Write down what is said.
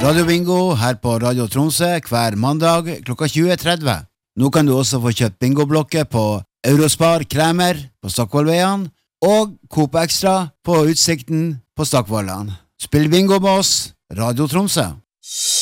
Radio Bingo her på Radio Tromsø hver mandag klokka 20.30. Nå kan du også få kjøpt bingoblokker på Eurospar Kremer på Stockvollveien og Coop Extra på Utsikten på Stockvollan. Spill bingo med oss, Radio Tromsø.